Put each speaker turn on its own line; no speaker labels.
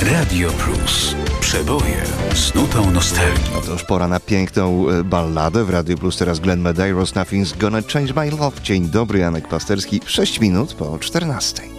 Radio Plus. Przeboje z nutą nostalgii.
No to już pora na piękną balladę. W Radio Plus teraz Glenn Medeiros, Nothing's Gonna Change My Love. Dzień dobry, Janek Pasterski. 6 minut po 14.